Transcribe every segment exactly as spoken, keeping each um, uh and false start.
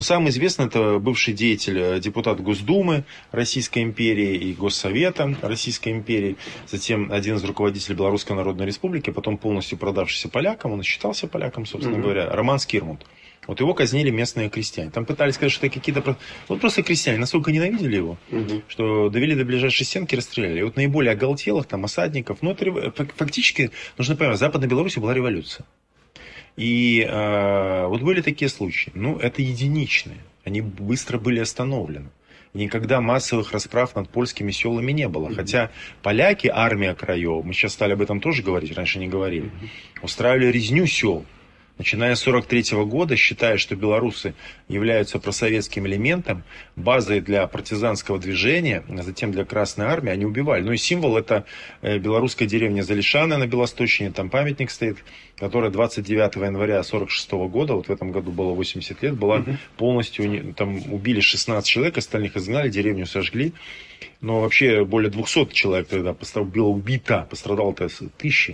Самый известный — это бывший деятель, депутат Госдумы Российской империи и Госсовета Российской империи, затем один из руководителей Белорусской Народной Республики, потом полностью продавшийся полякам, он и считался поляком, собственно mm-hmm. говоря, Роман Скирмунд. Вот его казнили местные крестьяне. Там пытались сказать, что это какие-то... Вот просто крестьяне настолько ненавидели его, угу. что довели до ближайшей стенки и расстреляли. И вот наиболее оголтелых, там, осадников... Ну, это фактически, нужно понимать, в Западной Беларуси была революция. И э, вот были такие случаи. Ну, это единичные. Они быстро были остановлены. И никогда массовых расправ над польскими селами не было. Mm-hmm. Хотя поляки, армия краев, мы сейчас стали об этом тоже говорить, раньше не говорили, mm-hmm. устраивали резню сел. Начиная с сорок третьего года, считая, что белорусы являются просоветским элементом, базой для партизанского движения, а затем для Красной Армии, они убивали. Ну и символ — это белорусская деревня Залишаны на Белосточине, там памятник стоит, которая двадцать девятого января сорок шестого года, вот в этом году было восемьдесят лет, была угу. полностью, там убили шестнадцать человек, остальных изгнали, деревню сожгли. Но вообще более двухсот человек тогда было убито, пострадало-то тысячи.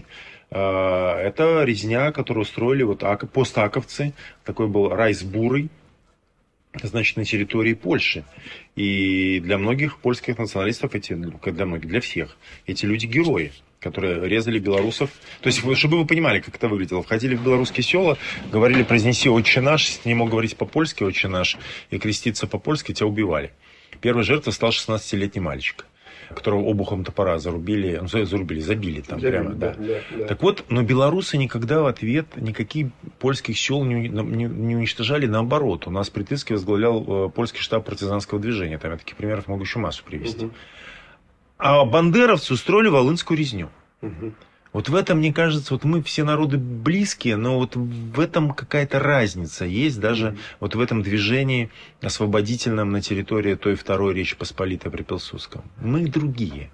Это резня, которую устроили вот постаковцы. Такой был райс бурый, значит, на территории Польши. И для многих польских националистов, эти, для многих, для всех, эти люди герои, которые резали белорусов. То есть, чтобы вы понимали, как это выглядело. Входили в белорусские села, говорили: произнеси «Отче наш», если ты не мог говорить по-польски «Отче наш» и креститься по-польски, тебя убивали. Первой жертвой стал шестнадцатилетний мальчик, которого обухом топора зарубили, ну, зарубили, забили там забили, прямо, да, да. Да, да. Так вот, но белорусы никогда в ответ никаких польских сел не, не, не уничтожали, наоборот. У нас при Тыске возглавлял польский штаб партизанского движения, там я таких примеров могу еще массу привести. Угу. А бандеровцы устроили волынскую резню. Угу. Вот в этом, мне кажется, вот мы все народы близкие, но вот в этом какая-то разница есть, даже mm-hmm. вот в этом движении освободительном на территории той Второй Речи Посполитой при Пилсудском. Мы другие.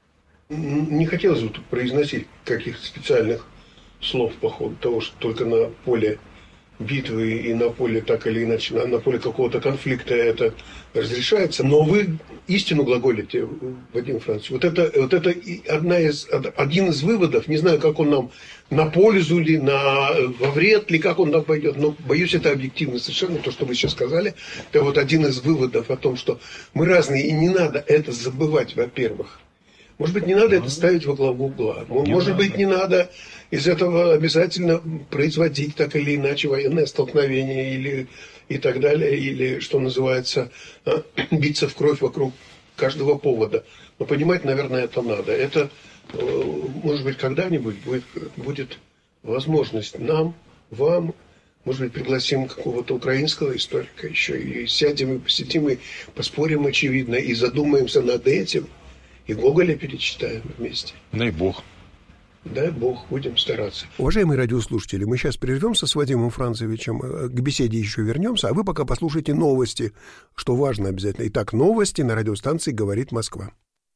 Не хотелось бы тут произносить каких-то специальных слов по ходу того, что только на поле битвы и на поле, так или иначе, на, на поле какого-то конфликта это разрешается. Но вы истину глаголите, Вадим Францович. Вот это, вот это одна из, один из выводов, не знаю, как он нам на пользу ли, на, во вред ли, как он нам пойдет, но боюсь, это объективно совершенно, то, что вы сейчас сказали. Это вот один из выводов о том, что мы разные, и не надо это забывать, во-первых. Может быть, не надо это ставить во главу угла. Может быть, не надо из этого обязательно производить так или иначе военное столкновение или и так далее, или, что называется, биться в кровь вокруг каждого повода. Но понимать, наверное, это надо. Это, может быть, когда-нибудь будет, будет возможность нам, вам, может быть, пригласим какого-то украинского историка еще, и сядем и посетим, и поспорим, очевидно, и задумаемся над этим. И Гоголя перечитаем вместе. Дай Бог. Дай Бог, будем стараться. Уважаемые радиослушатели, мы сейчас прервемся с Вадимом Францевичем, к беседе еще вернемся, а вы пока послушайте новости, что важно обязательно. Итак, новости на радиостанции «Говорит Москва».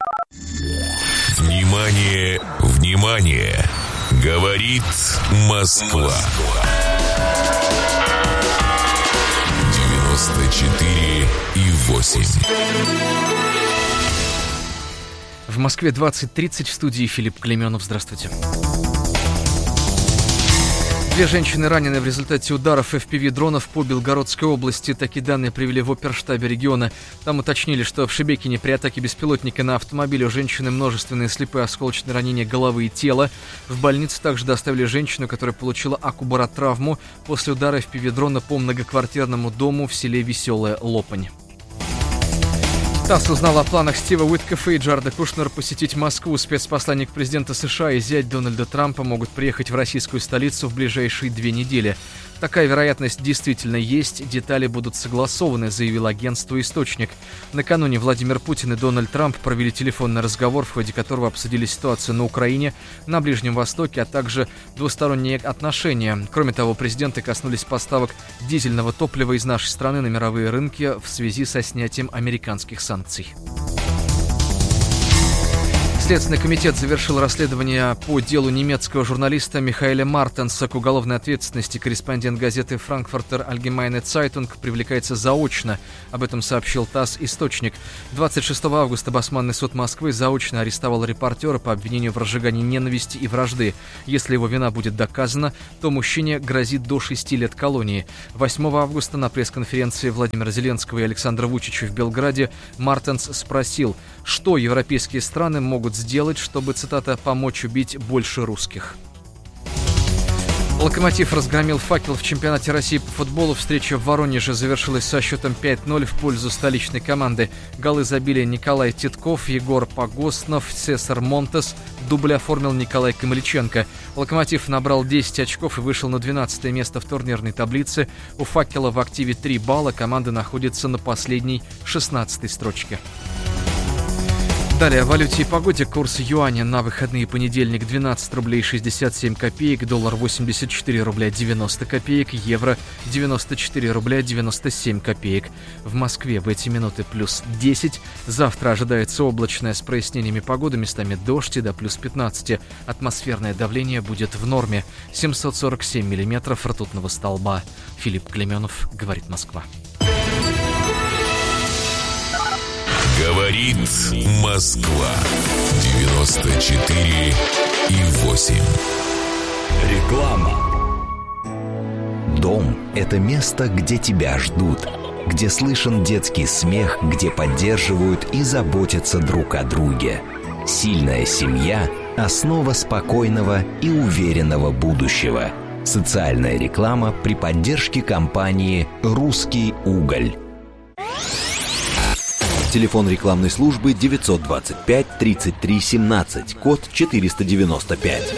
Внимание, внимание! Говорит Москва. девяносто четыре и восемь. В Москве двадцать тридцать, в студии Филипп Клейменов. Здравствуйте. Две женщины ранены в результате ударов эф пи ви-дронов по Белгородской области. Такие данные привели в оперштабе региона. Там уточнили, что в Шебекине при атаке беспилотника на автомобиле у женщины множественные слепые осколочные ранения головы и тела. В больницу также доставили женщину, которая получила акубаротравму после удара эф пи ви-дрона по многоквартирному дому в селе Веселая Лопань. ТАСС узнал о планах Стива Уиткоффа и Джареда Кушнера посетить Москву. Спецпосланник президента США и зять Дональда Трампа могут приехать в российскую столицу в ближайшие две недели. Такая вероятность действительно есть, детали будут согласованы, заявил агентство «Источник». Накануне Владимир Путин и Дональд Трамп провели телефонный разговор, в ходе которого обсудили ситуацию на Украине, на Ближнем Востоке, а также двусторонние отношения. Кроме того, президенты коснулись поставок дизельного топлива из нашей страны на мировые рынки в связи со снятием американских санкций. Следственный комитет завершил расследование по делу немецкого журналиста Михаэля Мартенса. К уголовной ответственности корреспондент газеты «Франкфуртер Альгемайне Цайтунг» привлекается заочно. Об этом сообщил ТАСС источник. двадцать шестого августа Басманный суд Москвы заочно арестовал репортера по обвинению в разжигании ненависти и вражды. Если его вина будет доказана, то мужчине грозит до шести лет колонии. восьмого августа на пресс-конференции Владимира Зеленского и Александра Вучича в Белграде Мартенс спросил, что европейские страны могут сделать, чтобы, цитата, «помочь убить больше русских». «Локомотив» разгромил «Факел» в чемпионате России по футболу. Встреча в Воронеже завершилась со счетом пять ноль в пользу столичной команды. Голы забили Николай Титков, Егор Погоснов, Цесар Монтес. Дубль оформил Николай Камыличенко. «Локомотив» набрал десять очков и вышел на двенадцатое место в турнирной таблице. У «Факела» в активе три балла. Команда находится на последней, шестнадцатой строчке. Далее о валюте и погоде. Курс юаня на выходные: понедельник двенадцать рублей шестьдесят семь копеек, доллар восемьдесят четыре рубля девяносто копеек, евро девяносто четыре рубля девяносто семь копеек. В Москве в эти минуты плюс десять. Завтра ожидается облачная с прояснениями погоды, местами дождь и до плюс пятнадцать. Атмосферное давление будет в норме. семьсот сорок семь миллиметров ртутного столба. Филипп Клеменов, говорит Москва. Говорит Москва. девяносто четыре и восемь. Реклама. Дом – это место, где тебя ждут, где слышен детский смех, где поддерживают и заботятся друг о друге. Сильная семья – основа спокойного и уверенного будущего. Социальная реклама при поддержке компании «Русский уголь». Телефон рекламной службы девятьсот двадцать пять тридцать три семнадцать, код четыреста девяносто пять.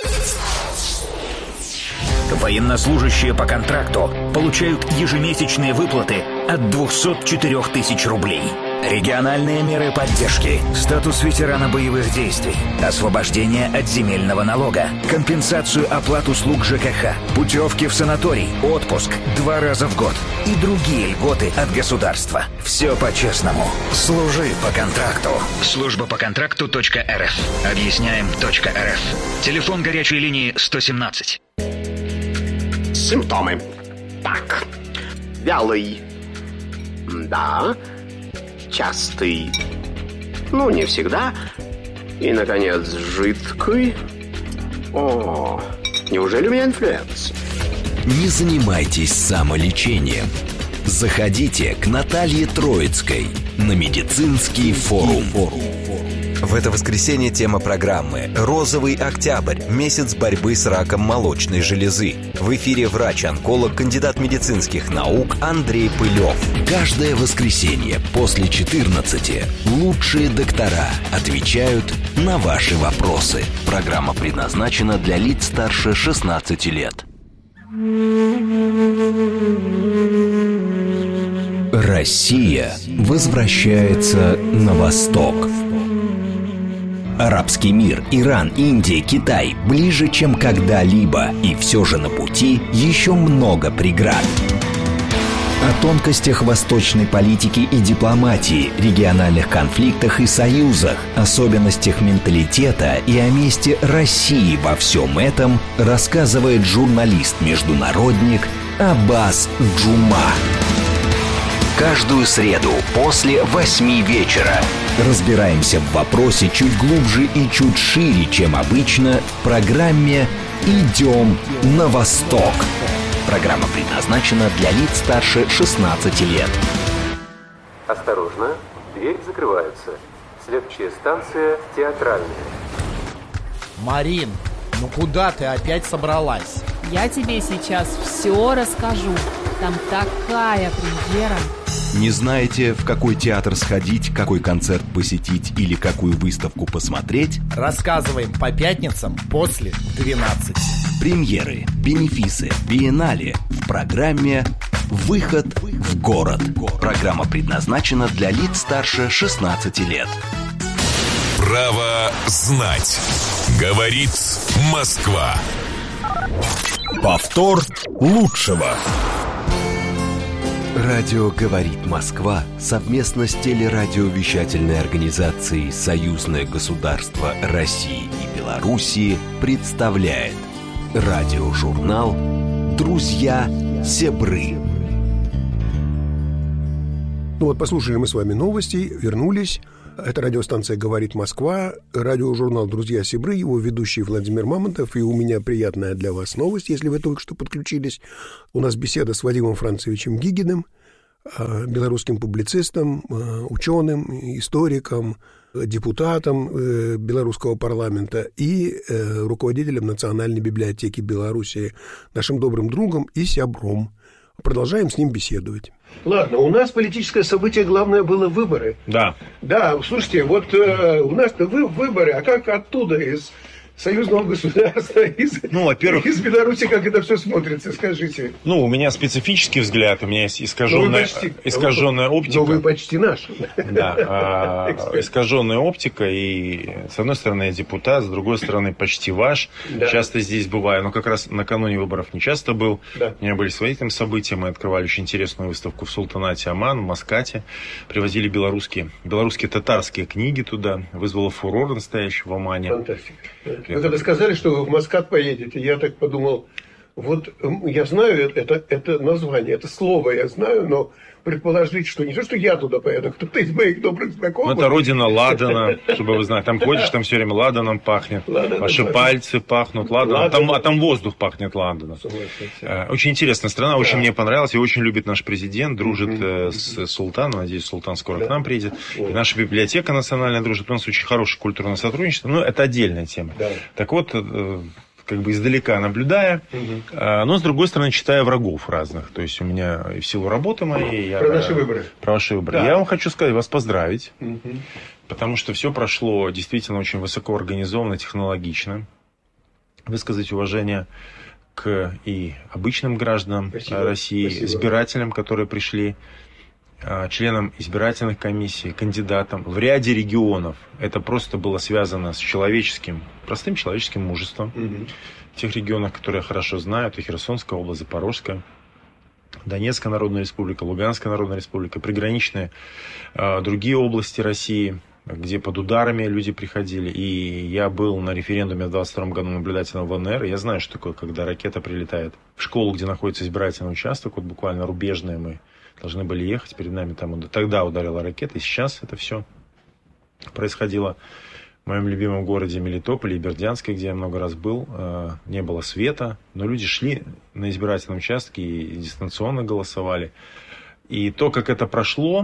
Военнослужащие по контракту получают ежемесячные выплаты от двухсот четырёх тысяч рублей. Региональные меры поддержки, статус ветерана боевых действий, освобождение от земельного налога, компенсацию оплат услуг ЖКХ, путевки в санаторий, отпуск два раза в год и другие льготы от государства. Все по-честному. Служи по контракту. Служба по контракту точка эр эф. Объясняем точка эр эф. Телефон горячей линии сто семнадцать. Симптомы. Так. Вялый. Да. Частый. Ну, не всегда. И, наконец, жидкий. О, неужели у меня инфлюенс? Не занимайтесь самолечением. Заходите к Наталье Троицкой на медицинский форум. В это воскресенье тема программы «Розовый октябрь. Месяц борьбы с раком молочной железы». В эфире врач-онколог, кандидат медицинских наук Андрей Пылев. Каждое воскресенье после четырнадцати лучшие доктора отвечают на ваши вопросы. Программа предназначена для лиц старше шестнадцати лет. Россия возвращается на восток. Арабский мир, Иран, Индия, Китай ближе, чем когда-либо. И все же на пути еще много преград. О тонкостях восточной политики и дипломатии, региональных конфликтах и союзах, особенностях менталитета и о месте России во всем этом рассказывает журналист-международник Аббас Джума. Каждую среду после восьми вечера разбираемся в вопросе чуть глубже и чуть шире, чем обычно, в программе «Идем на восток». Программа предназначена для лиц старше шестнадцати лет. Осторожно, двери закрываются. Следующая станция театральная. Марин, ну куда ты опять собралась? Я тебе сейчас все расскажу. Там такая премьера. Не знаете, в какой театр сходить, какой концерт посетить или какую выставку посмотреть? Рассказываем по пятницам после двенадцати. Премьеры, бенефисы, биеннале в программе «Выход в город». Программа предназначена для лиц старше шестнадцати лет. Право знать. Говорит Москва. Повтор лучшего. Радио «Говорит Москва» совместно с телерадиовещательной организацией «Союзное государство России и Белоруссии» представляет радиожурнал «Друзья Себры». Ну вот, послушали мы с вами новости, вернулись. Это радиостанция «Говорит Москва», радиожурнал «Друзья Себры», его ведущий Владимир Мамонтов. И у меня приятная для вас новость, если вы только что подключились. У нас беседа с Вадимом Францевичем Гигиным, белорусским публицистом, ученым, историком, депутатом белорусского парламента и руководителем Национальной библиотеки Беларуси, нашим добрым другом и сябром. Продолжаем с ним беседовать. Ладно, у нас политическое событие, главное, было выборы. Да. Да, слушайте, вот э, у нас-то вы, выборы, а как оттуда, из союзного государства, из, ну, во-первых, из Беларуси, как это все смотрится, скажите? Ну, у меня специфический взгляд, у меня есть искаженная, почти, искаженная оптика. Но вы почти наш. Да, а, искаженная оптика, и с одной стороны я депутат, с другой стороны почти ваш. Да. Часто здесь бываю, но как раз накануне выборов не часто был. Да. У меня были свои там события, мы открывали очень интересную выставку в Султанате Оман, в Маскате. Привозили белорусские, белорусские татарские книги туда, вызвало фурор настоящий в Омане. Фантастика. Вы когда сказали, что вы в Маскат поедете, я так подумал, вот я знаю это, это название, это слово я знаю, но предположить, что не то, что я туда поеду, кто-то из моих добрых знакомых. Ну, это родина ладана, чтобы вы знали. Там ходишь, там все время ладаном пахнет. Ладаном Ваши пахнет. Пальцы пахнут ладаном. Ладан. Там, а там воздух пахнет ладаном. Очень интересная страна, очень да. мне понравилась. И очень любит наш президент, дружит mm-hmm. с султаном. Надеюсь, султан скоро да. к нам приедет. Mm-hmm. И наша библиотека национальная дружит. У нас очень хорошее культурное сотрудничество. Но это отдельная тема. Да. Так вот, как бы издалека наблюдая, угу. но, с другой стороны, читая врагов разных. То есть, у меня в силу работы моей... Про я, наши выборы. Про ваши выборы. Да. Я вам хочу сказать, вас поздравить, угу. потому что все прошло действительно очень высоко организованно, технологично. Высказать уважение к и обычным гражданам Спасибо. России, Спасибо. Избирателям, которые пришли, членам избирательных комиссий, кандидатам в ряде регионов. Это просто было связано с человеческим, простым человеческим мужеством. Mm-hmm. В тех регионах, которые я хорошо знаю, это Херсонская область, Запорожская, Донецкая Народная Республика, Луганская Народная Республика, приграничные э, другие области России, где под ударами люди приходили. И я был на референдуме в двадцать втором году наблюдателем в ВНР. Я знаю, что такое, когда ракета прилетает в школу, где находится избирательный участок, вот буквально рубежные мы должны были ехать, перед нами там тогда ударила ракета, и сейчас это все происходило в моем любимом городе Мелитополе и Бердянске, где я много раз был. Не было света, но люди шли на избирательном участке и дистанционно голосовали. И то, как это прошло,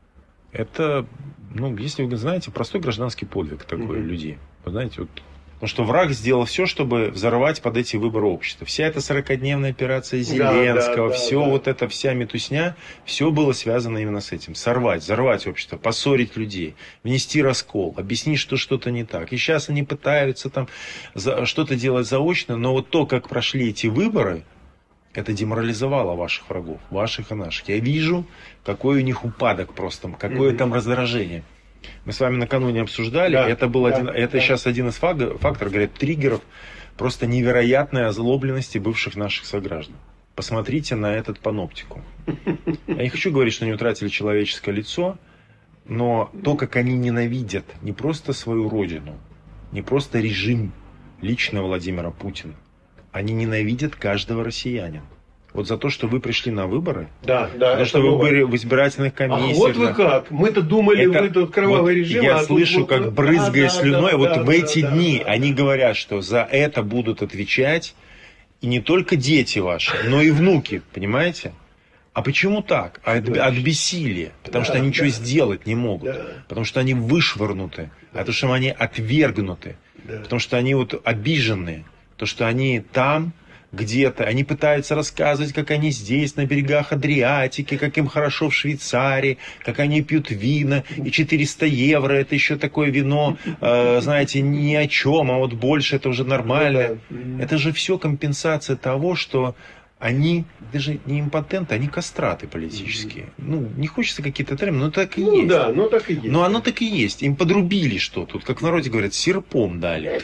это, ну, если вы знаете, простой гражданский подвиг такой mm-hmm. людей. Вы знаете, вот, потому что враг сделал все, чтобы взорвать под эти выборы общества. Вся эта сорокадневная операция Зеленского, да, да, все да, вот да. эта вся метусня, все было связано именно с этим. Сорвать, взорвать общество, поссорить людей, внести раскол, объяснить, что что-то не так. И сейчас они пытаются там за, что-то делать заочно, но вот то, как прошли эти выборы, это деморализовало ваших врагов, ваших и наших. Я вижу, какой у них упадок просто, какое mm-hmm. там раздражение. Мы с вами накануне обсуждали, да, это был да, один, это да. сейчас один из факторов, говорят, триггеров просто невероятной озлобленности бывших наших сограждан. Посмотрите на этот паноптикум. Я не хочу говорить, что они утратили человеческое лицо, но то, как они ненавидят не просто свою родину, не просто режим лично Владимира Путина, они ненавидят каждого россиянина. Вот за то, что вы пришли на выборы, да, да, за то, что вы были в избирательных комиссиях. А вот вы как? Мы-то думали, это, вы тут кровавый вот режим. Я а слышу, тут, как вот, брызгая да, слюной, да, вот да, в эти да, дни да, да. они говорят, что за это будут отвечать и не только дети ваши, но и внуки, понимаете? А почему так? От, от бессилия. Потому да, что они да. ничего сделать не могут. Да. Потому что они вышвырнуты. Да. Потому что они отвергнуты. Да. Потому что они вот обиженные. То, что они там... где-то. Они пытаются рассказывать, как они здесь, на берегах Адриатики, как им хорошо в Швейцарии, как они пьют вина, и четыреста евро, это еще такое вино, э, знаете, ни о чем, а вот больше это уже нормально. Это же все компенсация того, что они даже не импотенты, они кастраты политические. Ну, не хочется какие-то термины, но так и ну, есть. Да, ну так и есть. Но оно так и есть. Им подрубили что тут, как в народе говорят, серпом дали.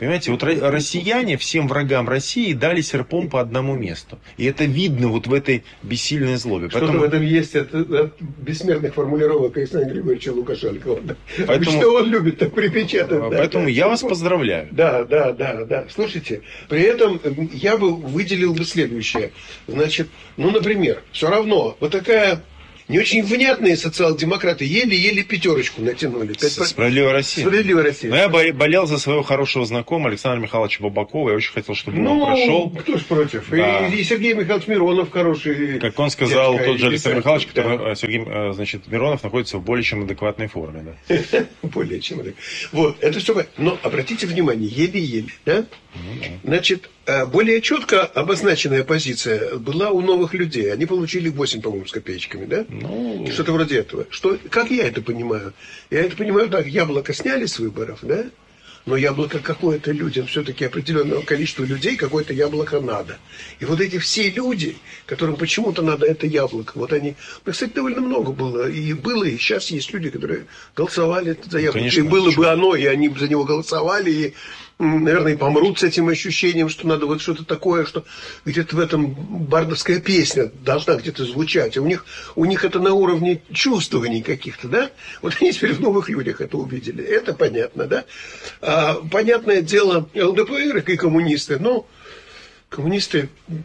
Понимаете, вот россияне всем врагам России дали серпом по одному месту. И это видно вот в этой бессильной злобе. Что-то Поэтому... в этом есть от, от бессмертных формулировок Александра Григорьевича Лукашенко. Поэтому... Что он любит так припечатать. Поэтому да, я да. вас поздравляю. Да, да, да, да. Слушайте, при этом я бы выделил бы следующее. Значит, ну, например, все равно вот такая... Не очень внятные социал-демократы еле-еле пятерочку натянули. Справедливая Россия. Справедливая Россия. Но я болел за своего хорошего знакомого Александра Михайловича Бабакова. Я очень хотел, чтобы ну, он прошел. Кто ж против? Да. И, и Сергей Михайлович Миронов хороший. Как он сказал, дядька, тот же Александр Михайлович, да. который, Сергей значит, Миронов находится в более чем адекватной форме. Да? Более чем адекватной. Вот, это все. Но обратите внимание, еле-еле. Да? Значит, более четко обозначенная позиция была у новых людей. Они получили восемь, по-моему, с копеечками, да? Ну... Что-то вроде этого. Что, как я это понимаю? Я это понимаю так. Яблоко сняли с выборов, да? Но яблоко какое-то людям, все-таки определенного количества людей какое-то яблоко надо. И вот эти все люди, которым почему-то надо это яблоко, вот они... Ну, кстати, довольно много было. И было, и сейчас есть люди, которые голосовали за яблоко. Конечно, и было бы оно, и они за него голосовали, и... наверное, и помрут с этим ощущением, что надо вот что-то такое, что где-то в этом бардовская песня должна где-то звучать. А у них, у них это на уровне чувствований каких-то, да? Вот они теперь в новых людях это увидели. Это понятно, да? А, понятное дело, ЛДПР и коммунисты, ну, коммунисты,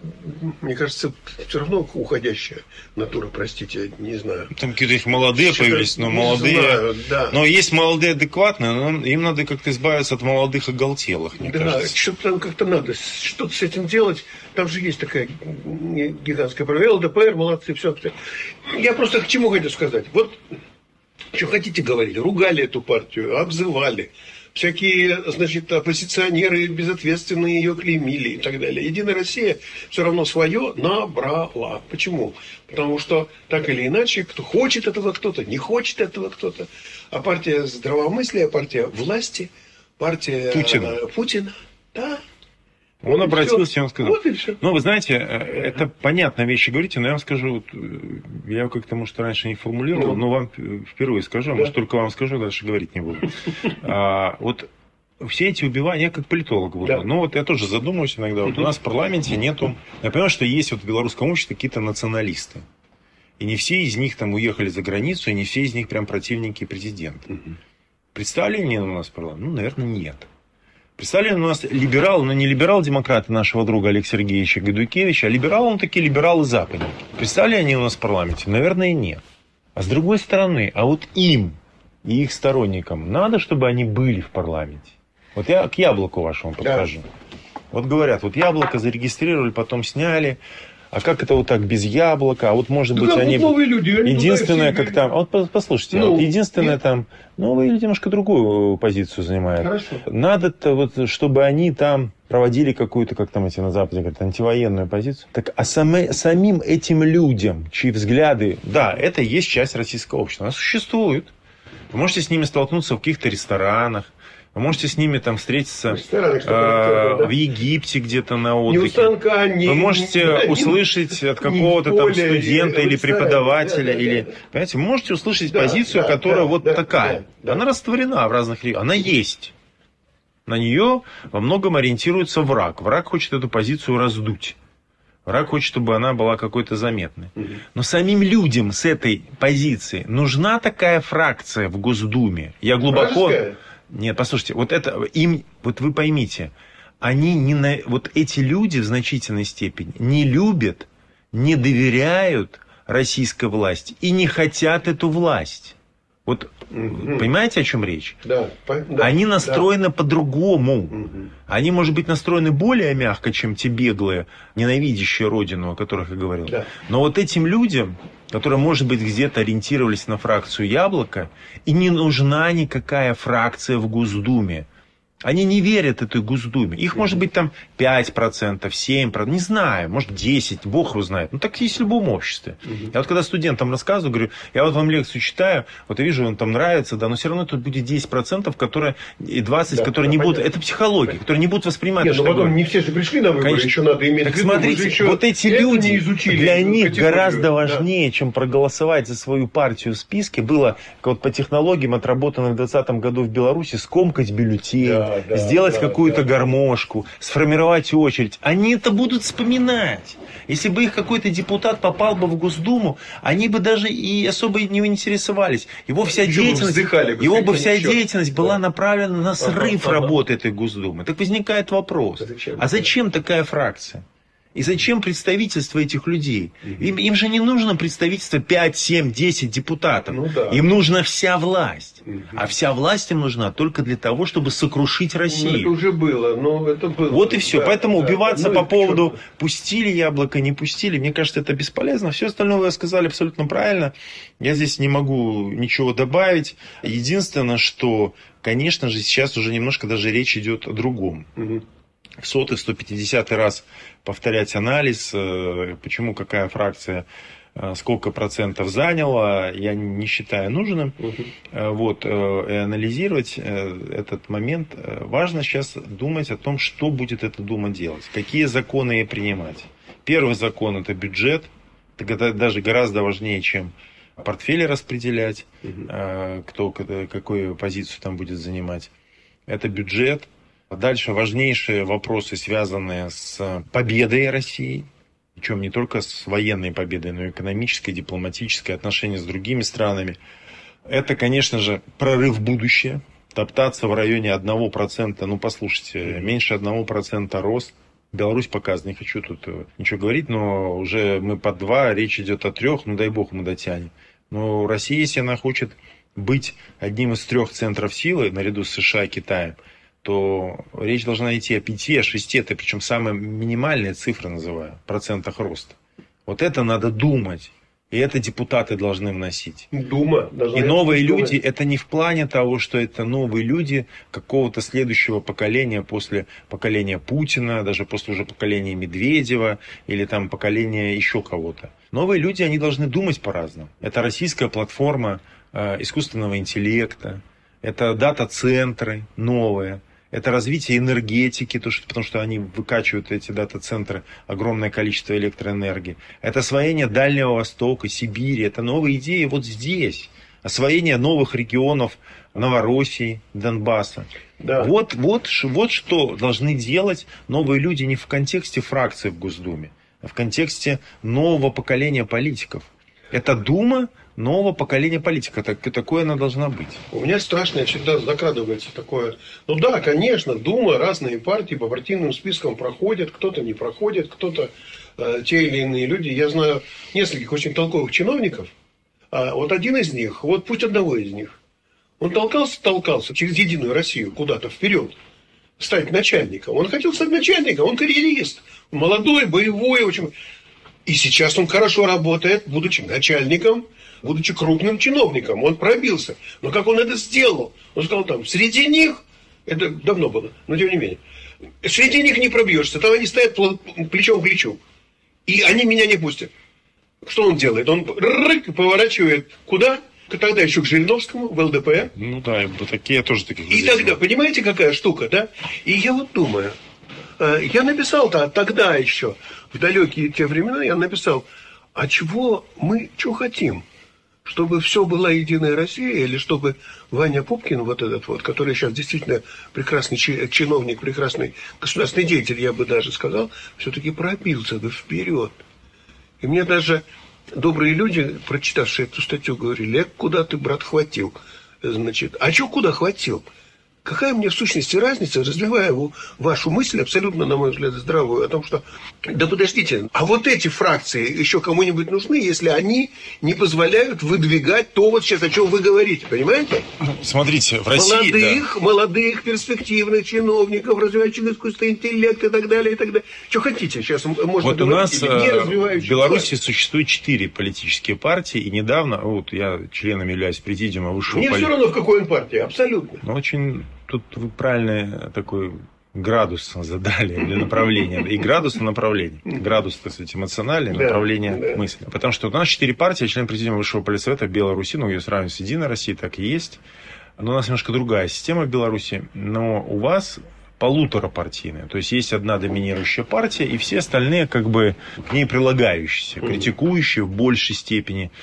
мне кажется, все равно уходящая натура, простите, я не знаю. Там какие-то их молодые что-то появились, но молодые. Знаю, да. Но есть молодые адекватные, но им надо как-то избавиться от молодых оголтелых, мне да, кажется. Да, что-то там как-то надо, что-то с этим делать. Там же есть такая гигантская проблема. ЛДПР, молодцы, все. Я просто к чему хочу сказать. Вот, что хотите говорить, ругали эту партию, обзывали. Всякие, значит, оппозиционеры безответственные ее клеймили и так далее. Единая Россия все равно свое набрала. Почему? Потому что так или иначе, кто хочет этого кто-то, не хочет этого кто-то. А партия здравомыслия, партия власти, партия Путина. Путина, да. Он вот обратился, и он сказал. Вот и все. Ну, вы знаете, это понятные вещи говорите, но я вам скажу, я как-то, может, раньше не формулировал, ну, но вам впервые скажу, да. Может, только вам скажу, дальше говорить не буду. А, вот все эти убивания, я как политолог буду, да. Но вот я тоже задумываюсь иногда, вот у нас в парламенте нету, я понимаю, что есть вот в белорусском обществе какие-то националисты. И не все из них там уехали за границу, и не все из них прям противники президента. Представлены у нас в парламенте? Ну, наверное, нет. Представляли, у нас либерал, но не либерал-демократы нашего друга Алексея Сергеевича Гайдукевича, а либерал, он такие либералы-западники. Представляли они у нас в парламенте? Наверное, нет. А с другой стороны, а вот им и их сторонникам надо, чтобы они были в парламенте. Вот я к яблоку вашему подхожу. Да. Вот говорят, вот яблоко зарегистрировали, потом сняли. А как это вот так без яблока? А вот может быть да, они... Вот новые люди, они единственное, как там... Вот послушайте, ну, вот единственное нет. Там... Новые люди немножко другую позицию занимают. Хорошо. Надо-то вот, чтобы они там проводили какую-то, как там эти на Западе говорят, антивоенную позицию. Так, а сами, самим этим людям, чьи взгляды... Да, это есть часть российского общества. Она существует. Вы можете с ними столкнуться в каких-то ресторанах. Вы можете с ними там встретиться э, да. в Египте где-то на отдыхе. Не у станка, не, Вы можете не, услышать не, от какого-то там студента или, или преподавателя. Да, да, или, да. Понимаете, можете услышать да, позицию, да, которая да, вот да, такая. Да, да. Она растворена в разных регионах. Она есть. На нее во многом ориентируется враг. Враг хочет эту позицию раздуть. Враг хочет, чтобы она была какой-то заметной. Угу. Но самим людям с этой позиции нужна такая фракция в Госдуме. Я глубоко... Вражеская? Нет, послушайте, вот это им, вот вы поймите, они не на, вот эти люди в значительной степени не любят, не доверяют российской власти и не хотят эту власть. Вот mm-hmm. понимаете, о чем речь? Да, по, да, они настроены да. по-другому. Mm-hmm. Они, может быть, настроены более мягко, чем те беглые, ненавидящие родину, о которых я говорил. Да. Но вот этим людям, которые, может быть, где-то ориентировались на фракцию «Яблоко», и не нужна никакая фракция в Госдуме. Они не верят этой Госдуме. Их, может быть, там пять процентов, семь процентов, не знаю, может, десять процентов, бог его знает. Ну, так есть в любом обществе. Угу. Я вот когда студентам рассказываю, говорю, я вот вам лекцию читаю, вот я вижу, он там нравится, да, но все равно тут будет десять процентов, которые, и двадцать процентов, да, которые да, не понятно. будут, это психология, понятно. которые не будут воспринимать. Нет, но потом говорю. Не все же пришли на выборы, конечно. Еще надо иметь так в виду. Смотрите, еще вот эти люди, для них категорию. гораздо важнее, да. чем проголосовать за свою партию в списке, было вот по технологиям, отработанным в двадцатом году в Беларуси, скомкать бюллетень, да. да, да, сделать да, какую-то да. гармошку, сформировать очередь. Они это будут вспоминать. Если бы их какой-то депутат попал бы в Госдуму, они бы даже и особо не интересовались. Его вся Еще деятельность, бы бы, его бы вся черт. деятельность была да. направлена на срыв ага, работы этой Госдумы. Так возникает вопрос, а зачем, а зачем такая фракция? И зачем представительство этих людей? Им, им же не нужно представительство пять, семь, десять депутатов. Ну, да. Им нужна вся власть. Угу. А вся власть им нужна только для того, чтобы сокрушить Россию. Ну, это уже было, но это было. Вот и все. Да, Поэтому да, убиваться ну, по поводу черт. пустили яблоко, не пустили, мне кажется, это бесполезно. Все остальное вы сказали абсолютно правильно. Я здесь не могу ничего добавить. Единственное, что, конечно же, сейчас уже немножко даже речь идет о другом. Угу. В сотый, сто пятидесятый раз повторять анализ, почему какая фракция сколько процентов заняла, я не считаю нужным. Uh-huh. Вот, и анализировать этот момент. Важно сейчас думать о том, что будет эта Дума делать, какие законы ей принимать. Первый закон – это бюджет. Это даже гораздо важнее, чем портфели распределять, uh-huh. кто какую позицию там будет занимать. Это бюджет. Дальше важнейшие вопросы, связанные с победой России, причем не только с военной победой, но и экономической, дипломатической, отношения с другими странами. Это, конечно же, прорыв в будущее. Топтаться в районе одного процента, ну, послушайте, меньше одного процента рост. Беларусь показывает, не хочу тут ничего говорить, но уже мы по два, речь идет о трех, ну, дай бог мы дотянем. Но Россия, если она хочет быть одним из трех центров силы, наряду с США и Китаем, то речь должна идти о пяти, о шести, это причем самые минимальные цифры называю, в процентах роста. Вот это надо думать. И это депутаты должны вносить. Дума. И новые люди, это не в плане того, что это новые люди какого-то следующего поколения, после поколения Путина, даже после уже поколения Медведева, или там поколения еще кого-то. Новые люди, они должны думать по-разному. Это российская платформа э, искусственного интеллекта, это дата-центры новые. Это развитие энергетики, потому что они выкачивают эти дата-центры огромное количество электроэнергии. Это освоение Дальнего Востока, Сибири. Это новые идеи вот здесь. Освоение новых регионов Новороссии, Донбасса. Да. Вот, вот, вот что должны делать новые люди не в контексте фракции в Госдуме, а в контексте нового поколения политиков. Это Дума нового поколения политика. Так, такое она должна быть. У меня страшное всегда закрадывается такое. Ну да, конечно, Дума, разные партии по партийным спискам проходят. Кто-то не проходит, кто-то э, те или иные люди. Я знаю нескольких очень толковых чиновников. А вот один из них, вот путь одного из них. Он толкался, толкался через Единую Россию куда-то вперед. Стать начальником. Он хотел стать начальником, он карьерист. Молодой, боевой, очень... И сейчас он хорошо работает, будучи начальником, будучи крупным чиновником. Он пробился. Но как он это сделал? Он сказал там, среди них, это давно было, но тем не менее, среди них не пробьешься, там они стоят плечом к плечу. И они меня не пустят. Что он делает? Он рык, поворачивает куда? Тогда еще к Жириновскому, в эл дэ пэ эр. Ну да, такие тоже таких. И тогда, понимаете, какая штука, да? И я вот думаю, я написал тогда еще, в далекие те времена, я написал, а чего мы, что хотим? Чтобы все была Единая Россия, или чтобы Ваня Пупкин, вот этот вот, который сейчас действительно прекрасный чиновник, прекрасный государственный деятель, я бы даже сказал, все-таки пробился бы вперед. И мне даже добрые люди, прочитавшие эту статью, говорили, эк, куда ты, брат, хватил? Значит, а что куда хватил? Какая мне в сущности разница, развивая вашу мысль, абсолютно, на мой взгляд, здравую, о том, что, да подождите, а вот эти фракции еще кому-нибудь нужны, если они не позволяют выдвигать то вот сейчас, о чем вы говорите, понимаете? Смотрите, в России... Молодых, да. молодых, перспективных чиновников, развивающих искусственный интеллект и так далее, и так далее. Что хотите, сейчас можно вот говорить, у нас в Беларуси существует четыре политические партии, и недавно, вот я членом являюсь президиума высшего... Мне поли... все равно, в какой он партии, абсолютно. Ну, очень... Тут вы правильный такой градус задали или направление. И градус, и направление. Градус, так сказать, эмоциональный, да, направление да. мысли. Потому что у нас четыре партии, я член президиума Высшего политсовета в Беларуси, ну, ее сравнивать с Единой Россией, так и есть. Но у нас немножко другая система в Беларуси. Но у вас полуторапартийная. То есть, есть одна доминирующая партия, и все остальные, как бы, к ней прилагающиеся, критикующие в большей степени,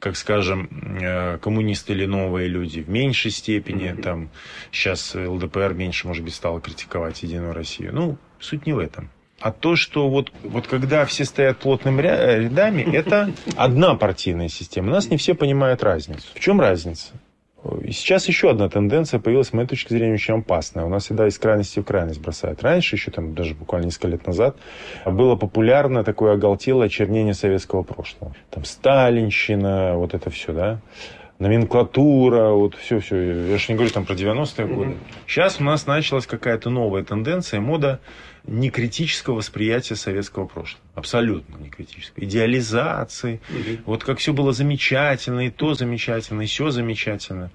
как, скажем, коммунисты или новые люди в меньшей степени. Mm-hmm. Там, сейчас ЛДПР меньше, может быть, стало критиковать Единую Россию. Ну, суть не в этом. А то, что вот, вот когда все стоят плотными рядами, это одна партийная система. У нас не все понимают разницу. В чем разница? И сейчас еще одна тенденция появилась, с моей точки зрения, очень опасная. У нас всегда из крайности в крайность бросают. Раньше, еще там даже буквально несколько лет назад, было популярно такое оголтелое очернение советского прошлого. Там сталинщина, вот это все, да. Номенклатура, вот все-все. Я же не говорю там про девяностые годы. Mm-hmm. Сейчас у нас началась какая-то новая тенденция, мода некритического восприятия советского прошлого. Абсолютно некритического. Идеализации. Mm-hmm. Вот как все было замечательно, и то замечательно, и все замечательно.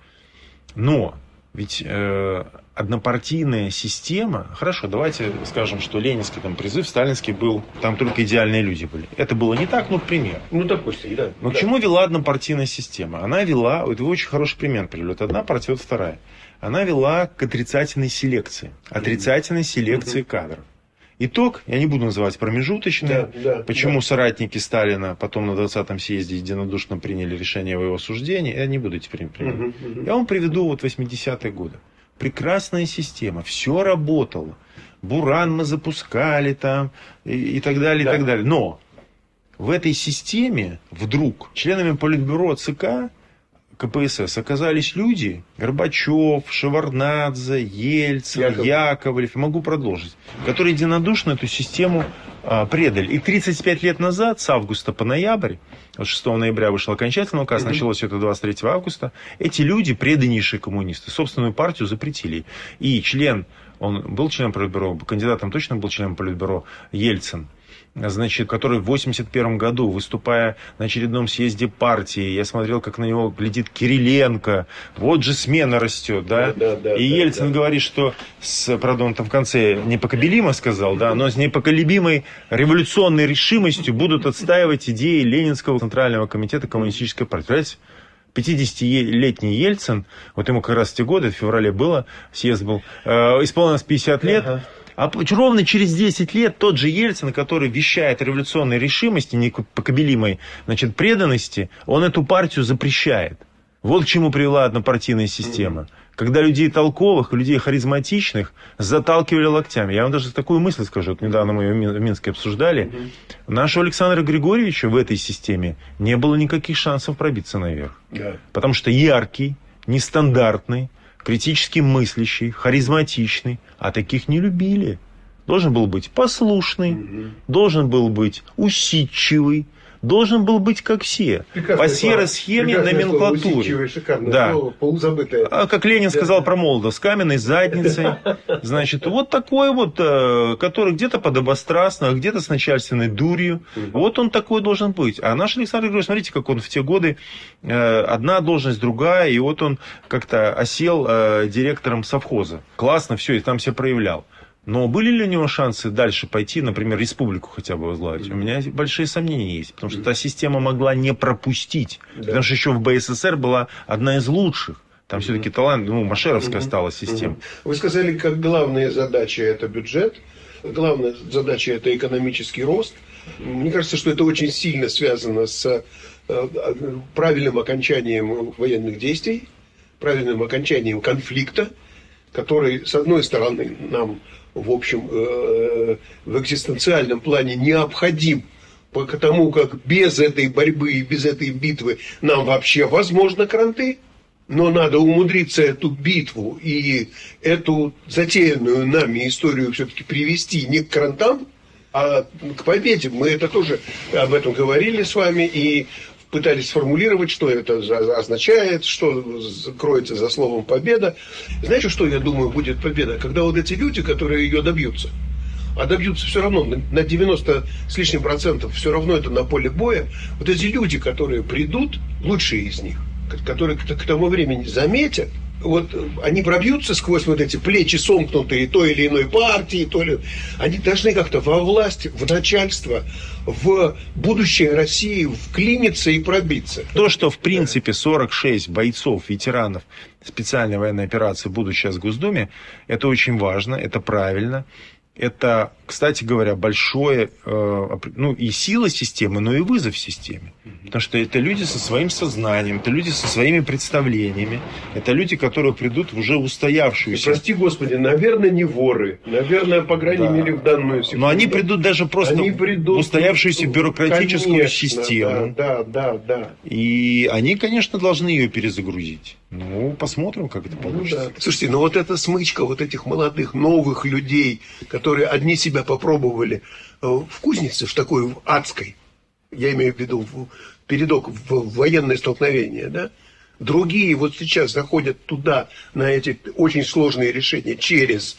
Но ведь э, однопартийная система... Хорошо, давайте скажем, что ленинский там призыв, сталинский был... Там только идеальные люди были. Это было не так, ну, пример. Ну, допустим, да. Но да. к чему вела однопартийная система? Она вела... Вот вы очень хороший пример привели. Вот одна партия, вот вторая. Она вела к отрицательной селекции. Отрицательной селекции mm-hmm. кадров. Итог, я не буду называть промежуточный, да, да, почему да. соратники Сталина потом на двадцатом съезде единодушно приняли решение о его осуждении, я не буду теперь приводить. Угу, угу. Я вам приведу вот восьмидесятые годы. Прекрасная система, все работало. Буран мы запускали там и, и так далее, да. и так далее. Но в этой системе вдруг членами Политбюро ЦК КПСС оказались люди, Горбачев, Шеварднадзе, Ельцин, Яков. Яковлев, я могу продолжить, которые единодушно эту систему а, предали. И тридцать пять лет назад, с августа по ноябрь, шестого ноября вышел окончательный указ, mm-hmm. началось это двадцать третьего августа, эти люди, преданнейшие коммунисты, собственную партию запретили. И член, он был членом Политбюро, кандидатом точно был членом Политбюро, Ельцин, значит, который в восемьдесят первом году, выступая на очередном съезде партии, я смотрел, как на него глядит Кириленко, вот же смена растет, да, да, да, да и да, Ельцин да. говорит, что, с, правда, он там в конце непоколебимо сказал, да, но с непоколебимой революционной решимостью будут отстаивать идеи Ленинского Центрального комитета Коммунистической партии. Понимаете? пятидесятилетний Ельцин, вот ему как раз в те годы, в феврале было, съезд был, э, исполнилось пятьдесят лет, ага. А ровно через десять лет тот же Ельцин, который вещает о революционной решимости, непоколебимой, значит, преданности, он эту партию запрещает. Вот к чему привела однопартийная система. Mm-hmm. Когда людей толковых, людей харизматичных заталкивали локтями. Я вам даже такую мысль скажу. Вот недавно мы ее в Минске обсуждали. Mm-hmm. У нашего Александра Григорьевича в этой системе не было никаких шансов пробиться наверх. Yeah. Потому что яркий, нестандартный, критически мыслящий, харизматичный, а таких не любили. Должен был быть послушный, mm-hmm. должен был быть усидчивый, должен был быть как все. Прекрасная по серой схеме номенклатуры. Да. Слово, а как Ленин да. сказал про Молотова, с каменной задницей. Значит, вот такой вот, который где-то подобострастно, а где-то с начальственной дурью. Вот он такой должен быть. А наш Александр Григорьевич, смотрите, как он в те годы, одна должность, другая, и вот он как-то осел директором совхоза. Классно все, и там себя проявлял. Но были ли у него шансы дальше пойти, например, республику хотя бы возглавить? Mm-hmm. У меня большие сомнения есть. Потому что mm-hmm. та система могла не пропустить. Yeah. Потому что еще в БССР была одна из лучших. Там mm-hmm. все-таки талант, ну, Машеровская mm-hmm. стала система. Mm-hmm. Вы сказали, как главная задача это бюджет, главная задача это экономический рост. Мне кажется, что это очень сильно связано с правильным окончанием военных действий, правильным окончанием конфликта, который, с одной стороны, нам, в общем, в экзистенциальном плане необходим, потому как без этой борьбы и без этой битвы нам вообще возможно кранты, но надо умудриться эту битву и эту затеянную нами историю все-таки привести не к крантам, а к победе. Мы это тоже об этом говорили с вами и пытались сформулировать, что это означает, что кроется за словом «победа». Знаете, что, я думаю, будет победа? Когда вот эти люди, которые ее добьются, а добьются все равно, на девяносто с лишним процентов все равно это на поле боя, вот эти люди, которые придут, лучшие из них, которые к тому времени заметят, вот они пробьются сквозь вот эти плечи сомкнутые той или иной партии, то ли они должны как-то во власть, в начальство, в будущее России вклиниться и пробиться. То, что в принципе сорок шесть бойцов, ветеранов специальной военной операции будут сейчас в Госдуме, это очень важно, это правильно. это, кстати говоря, большое, ну, и сила системы, но и вызов системе. Потому что это люди со своим сознанием, это люди со своими представлениями, это люди, которые придут в уже устоявшуюся... И, прости господи, наверное, не воры, наверное, по крайней да. мере, в данную секунду. Но они придут даже просто придут, в устоявшуюся бюрократическую конечно, систему. Да, да, да, да. И они, конечно, должны ее перезагрузить. Ну, посмотрим, как это получится. Ну, да. Слушайте, ну вот эта смычка вот этих молодых, новых людей, которые одни себя попробовали в кузнице, в такой в адской, я имею в виду в передок в военное столкновение, да? Другие вот сейчас заходят туда на эти очень сложные решения через,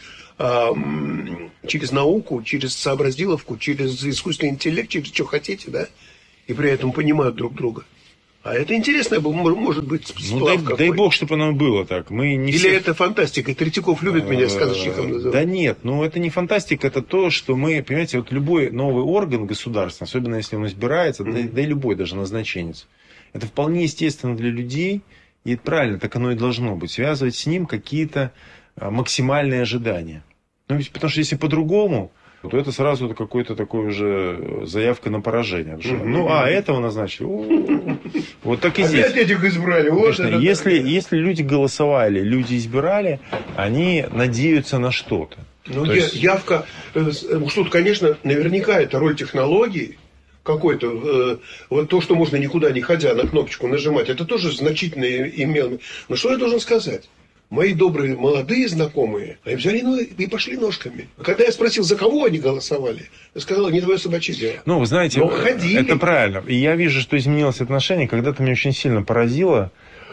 эм, через науку, через сообразиловку, через искусственный интеллект, через что хотите, да? И при этом понимают друг друга. А это интересно, может быть, сплав ну, дай, какой. дай бог, чтобы оно было так. Мы не Или все... это фантастика? Третьяков любит меня сказочником называть. Да нет, ну это не фантастика, это то, что мы, понимаете, вот любой новый орган государственный, особенно если он избирается, mm-hmm. да, да и любой даже назначенец, это вполне естественно для людей, и это правильно, так оно и должно быть, связывать с ним какие-то максимальные ожидания. Ну, ведь потому что если по-другому, то это сразу какой-то такой уже заявка на поражение. Mm-hmm. Ну, а этого назначили. Вот так и здесь. Опять этих избрали. Вот Конечно, если, если люди голосовали, люди избирали, они надеются на что-то. Ну, то я, есть... явка... Уж тут, конечно, наверняка это роль технологии какой-то. Вот то, что можно никуда не ходя на кнопочку нажимать, это тоже значительно имело. Но что я должен сказать? Мои добрые молодые знакомые, они взяли и пошли ножками. Когда я спросил, за кого они голосовали, я сказал, не твое собачье дело. Ну, вы знаете, но ходили. Это правильно. И я вижу, что изменилось отношение. Когда-то меня очень сильно поразило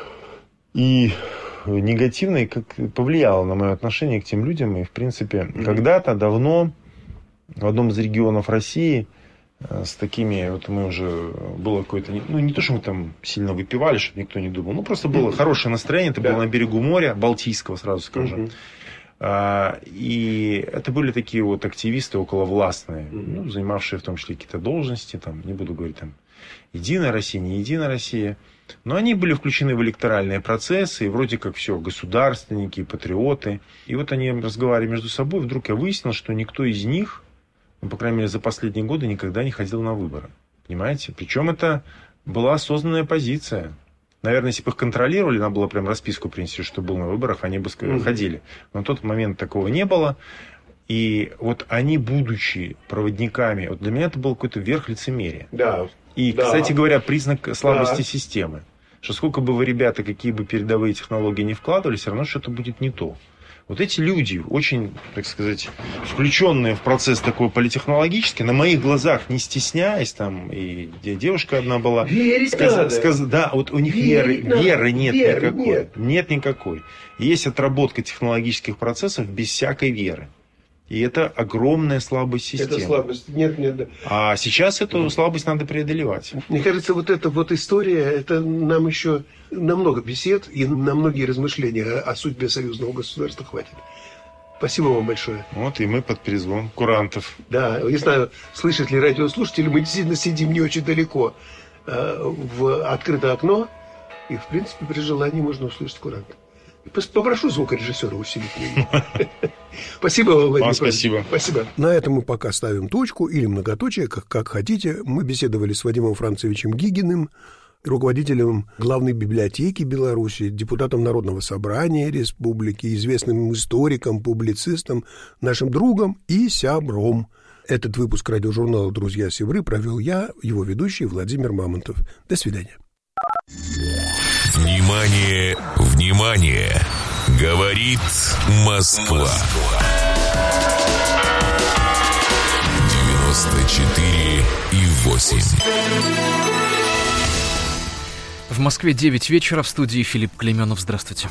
и негативно и как повлияло на мое отношение к тем людям. И, в принципе, mm-hmm. когда-то давно в одном из регионов России с такими, вот мы уже, было какое-то, ну не то, что мы там сильно выпивали, чтобы никто не думал, ну просто было хорошее настроение, это да. было на берегу моря, Балтийского, сразу скажу. Uh-huh. А, и это были такие вот активисты околовластные, uh-huh. ну, занимавшие в том числе какие-то должности, там, не буду говорить, там, Единая Россия, не Единая Россия, но они были включены в электоральные процессы, и вроде как все, государственники, патриоты. И вот они разговаривали между собой, вдруг я выяснил, что никто из них, ну, по крайней мере, за последние годы никогда не ходил на выборы. Понимаете? Причем это была осознанная позиция. Наверное, если бы их контролировали, надо было прям расписку принести, что был на выборах, они бы mm-hmm. ходили. Но на тот момент такого не было. И вот они, будучи проводниками, вот для меня это был какой-то верх лицемерия. Да. И, да. кстати говоря, признак слабости да. системы. Что сколько бы вы, ребята, какие бы передовые технологии не вкладывали, все равно что-то будет не то. Вот эти люди, очень, так сказать, включенные в процесс такой политехнологический, на моих глазах, не стесняясь, там и девушка одна была. Верить сказ, надо. Сказ, да, вот у них веры, веры нет веры никакой. Нет. нет никакой. Есть отработка технологических процессов без всякой веры. И это огромная слабость системы. Это слабость. Нет, нет, да. А сейчас эту mm. слабость надо преодолевать. Мне кажется, вот эта вот история, это нам еще на много бесед и на многие размышления о судьбе союзного государства хватит. Спасибо вам большое. Вот и мы под перезвон курантов. Да, не знаю, слышат ли радиослушатели, мы действительно сидим не очень далеко в открытое окно, и, в принципе, при желании можно услышать курантов. Попрошу звукорежиссера усилить меня. Спасибо вам, Владимир. Спасибо. Спасибо. На этом мы пока ставим точку или многоточие, как, как хотите. Мы беседовали с Вадимом Францевичем Гигиным, руководителем главной библиотеки Беларуси, депутатом Народного собрания республики, известным историком, публицистом, нашим другом и сябром. Этот выпуск радиожурнала «Друзья Сибры» провел я, его ведущий Владимир Мамонтов. До свидания. Внимание, внимание! Говорит Москва. девяносто четыре и восемь. В Москве девять вечера, в студии Филипп Клейменов. Здравствуйте.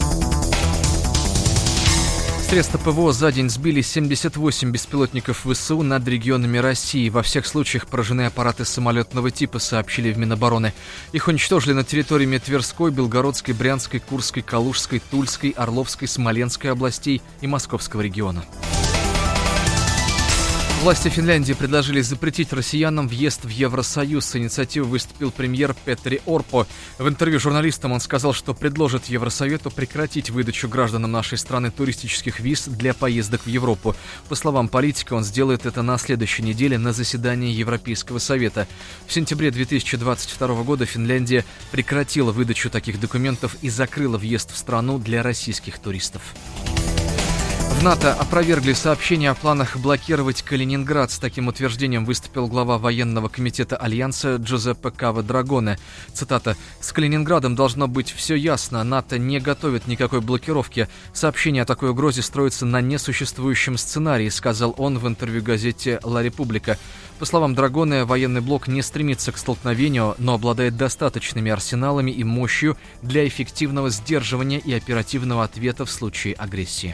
Средства ПВО за день сбили семьдесят восемь беспилотников ВСУ над регионами России. Во всех случаях поражены аппараты самолетного типа, сообщили в Минобороны. Их уничтожили над территориями Тверской, Белгородской, Брянской, Курской, Калужской, Тульской, Орловской, Смоленской областей и Московского региона. Власти Финляндии предложили запретить россиянам въезд в Евросоюз. С инициативой выступил премьер Петри Орпо. В интервью журналистам он сказал, что предложит Евросовету прекратить выдачу гражданам нашей страны туристических виз для поездок в Европу. По словам политика, он сделает это на следующей неделе на заседании Европейского совета. В сентябре две тысячи двадцать второго года Финляндия прекратила выдачу таких документов и закрыла въезд в страну для российских туристов. В НАТО опровергли сообщения о планах блокировать Калининград. С таким утверждением выступил глава военного комитета Альянса Джузеппе Кава-Драгоне. Цитата: «С Калининградом должно быть все ясно. НАТО не готовит никакой блокировки. Сообщение о такой угрозе строится на несуществующем сценарии», сказал он в интервью газете «Ла Република». По словам Драгоне, военный блок не стремится к столкновению, но обладает достаточными арсеналами и мощью для эффективного сдерживания и оперативного ответа в случае агрессии.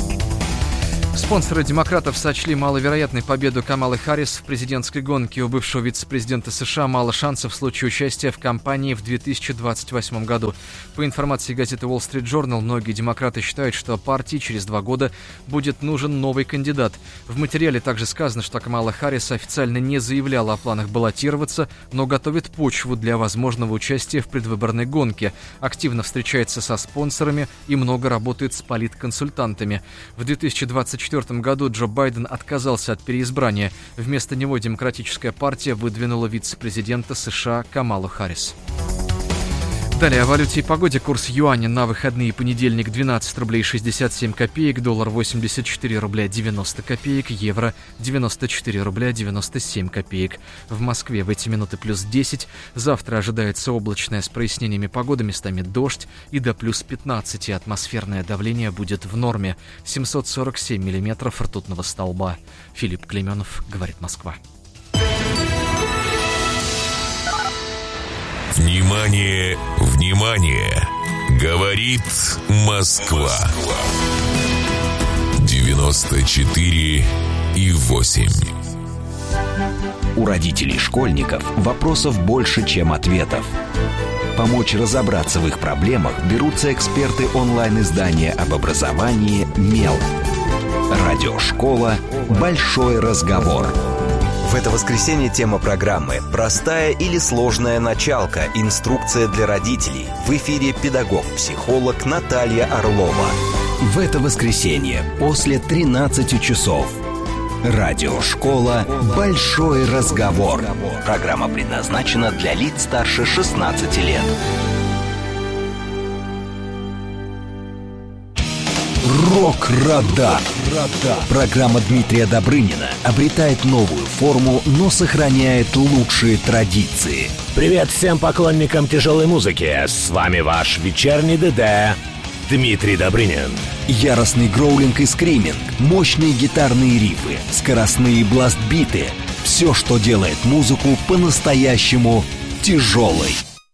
Спонсоры демократов сочли маловероятной победу Камалы Харрис в президентской гонке. У бывшего вице-президента США мало шансов в случае участия в кампании в две тысячи двадцать восьмом году. По информации газеты Wall Street Journal, многие демократы считают, что партии через два года будет нужен новый кандидат. В материале также сказано, что Камала Харрис официально не заявляла о планах баллотироваться, но готовит почву для возможного участия в предвыборной гонке. Активно встречается со спонсорами и много работает с политконсультантами. В две тысячи двадцать четвёртом году Джо Байден отказался от переизбрания. Вместо него Демократическая партия выдвинула вице-президента США Камалу Харрис. Далее о валюте и погоде. Курс юаня на выходные: понедельник двенадцать рублей шестьдесят семь копеек, доллар восемьдесят четыре рубля девяносто копеек, евро девяносто четыре рубля девяносто семь копеек. В Москве в эти минуты плюс десять. Завтра ожидается облачная с прояснениями погоды, местами дождь, и до плюс пятнадцати. Атмосферное давление будет в норме. семьсот сорок семь миллиметров ртутного столба. Филипп Клейменов, говорит Москва. Внимание, внимание! Говорит Москва. девяносто четыре и восемь. У родителей школьников вопросов больше, чем ответов. Помочь разобраться в их проблемах берутся эксперты онлайн-издания об образовании «Мел». Радиошкола «Большой разговор». В это воскресенье тема программы «Простая или сложная началка. Инструкция для родителей». В эфире педагог-психолог Наталья Орлова. В это воскресенье после тринадцати часов. Радиошкола «Большой разговор». Программа предназначена для лиц старше шестнадцати лет. Рок-радар. Программа Дмитрия Добрынина обретает новую форму, но сохраняет лучшие традиции. Привет всем поклонникам тяжелой музыки. С вами ваш вечерний ДД Дмитрий Добрынин. Яростный гроулинг и скриминг, мощные гитарные рифы, скоростные бласт-биты. Все, что делает музыку по-настоящему тяжелой.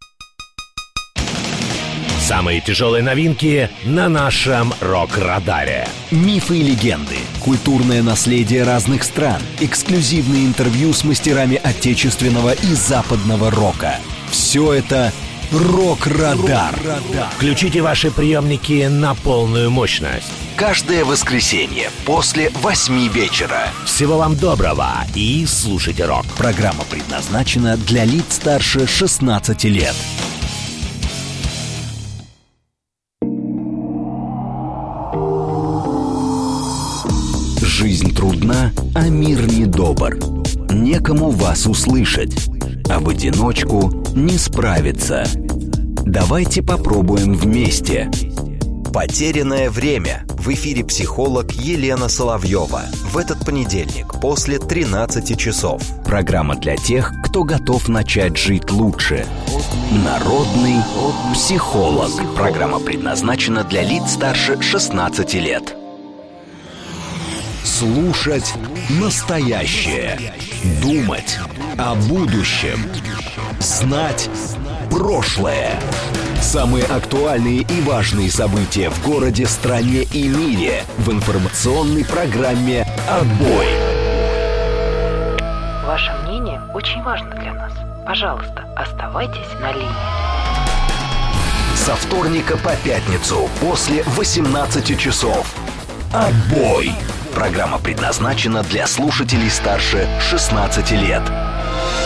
Самые тяжелые новинки на нашем рок-радаре. Мифы и легенды, культурное наследие разных стран, эксклюзивные интервью с мастерами отечественного и западного рока. Все это «Рок-радар». Включите ваши приемники на полную мощность. Каждое воскресенье после восьми вечера. Всего вам доброго и слушайте рок. Программа предназначена для лиц старше шестнадцати лет. Жизнь трудна, а мир недобр. Некому вас услышать, а в одиночку не справиться. Давайте попробуем вместе. «Потерянное время». В эфире психолог Елена Соловьева. В этот понедельник после тринадцати часов. Программа для тех, кто готов начать жить лучше. Народный психолог. Программа предназначена для лиц старше шестнадцати лет. Слушать настоящее. Думать о будущем. Знать прошлое. Самые актуальные и важные события в городе, стране и мире в информационной программе «Отбой». Ваше мнение очень важно для нас. Пожалуйста, оставайтесь на линии. Со вторника по пятницу после восемнадцати часов. «Отбой». Программа предназначена для слушателей старше шестнадцати лет.